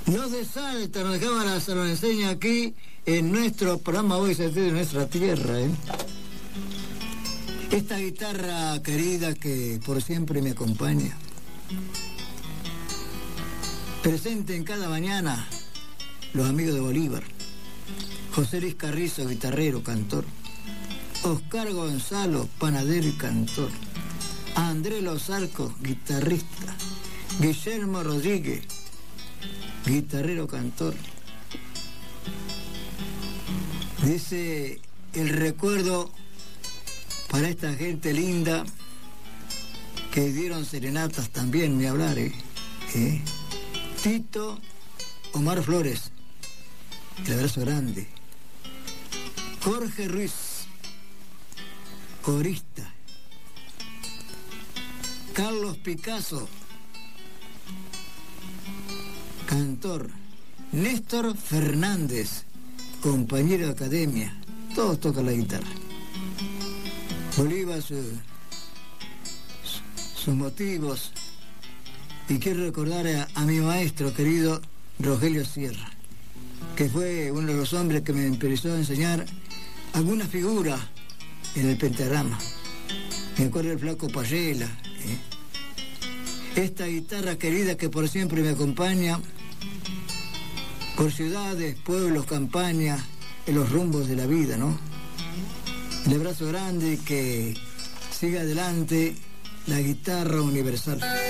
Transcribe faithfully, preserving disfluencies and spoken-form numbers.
Los de Salta, nos cámara se nos enseña aquí en nuestro programa Hoy se de nuestra tierra, ¿eh? Esta guitarra querida que por siempre me acompaña. Presente en cada mañana los amigos de Bolívar. José Luis Carrizo, guitarrero, cantor. Oscar Gonzalo, panadero y cantor. Andrés Los Arcos, guitarrista. Guillermo Rodríguez, guitarrero, cantor. Dice el recuerdo para esta gente linda que dieron serenatas también, ni hablar, ¿eh? ¿Eh? Tito Omar Flores, el abrazo grande. Jorge Ruiz, corista. Carlos Picasso, cantor. Néstor Fernández, compañero de academia. Todos tocan la guitarra. Bolívar, su, su, sus motivos. Y quiero recordar a, a mi maestro querido Rogelio Sierra, que fue uno de los hombres que me empezó a enseñar algunas figuras en el pentagrama. Me acuerdo del flaco Payela, ¿eh? Esta guitarra querida que por siempre me acompaña por ciudades, pueblos, campañas, en los rumbos de la vida, ¿no? El abrazo grande y que siga adelante la guitarra universal.